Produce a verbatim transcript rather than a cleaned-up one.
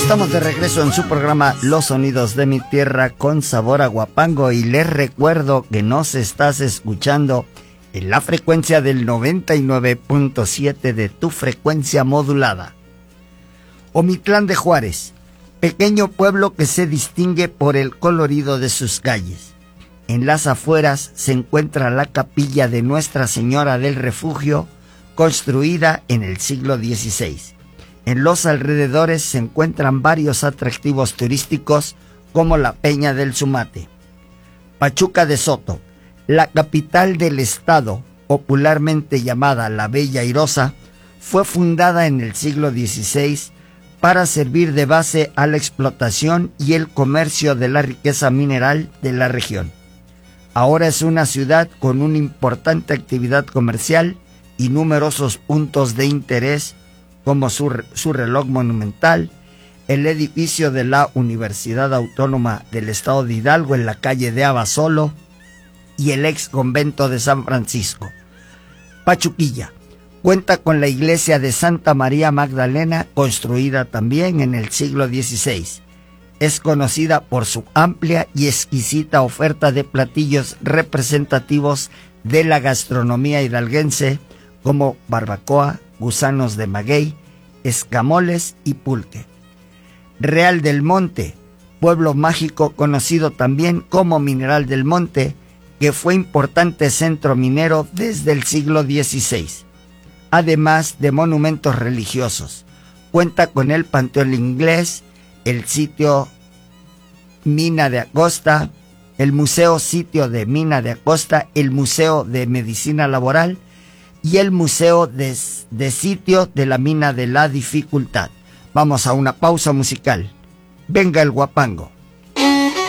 Estamos de regreso en su programa Los Sonidos de mi Tierra con sabor a Huapango, y les recuerdo que nos estás escuchando en la frecuencia del noventa y nueve punto siete de tu frecuencia modulada. Omitlán de Juárez, pequeño pueblo que se distingue por el colorido de sus calles. En las afueras se encuentra la capilla de Nuestra Señora del Refugio, construida en el siglo dieciséis. En los alrededores se encuentran varios atractivos turísticos como la Peña del Sumate. Pachuca de Soto, la capital del estado, popularmente llamada la Bella Airosa, fue fundada en el siglo dieciséis para servir de base a la explotación y el comercio de la riqueza mineral de la región. Ahora es una ciudad con una importante actividad comercial y numerosos puntos de interés como su, su reloj monumental, el edificio de la Universidad Autónoma del Estado de Hidalgo en la calle de Abasolo y el ex convento de San Francisco. Pachuquilla cuenta con la iglesia de Santa María Magdalena, construida también en el siglo dieciséis. Es conocida por su amplia y exquisita oferta de platillos representativos de la gastronomía hidalguense, como barbacoa, gusanos de maguey, escamoles y pulque. Real del Monte, pueblo mágico conocido también como Mineral del Monte, que fue importante centro minero desde el siglo dieciséis. Además de monumentos religiosos, cuenta con el Panteón Inglés, el sitio Mina de Acosta, el Museo Sitio de Mina de Acosta, el Museo de Medicina Laboral y el Museo de, de Sitio de la Mina de la Dificultad. Vamos a una pausa musical. Venga el Huapango.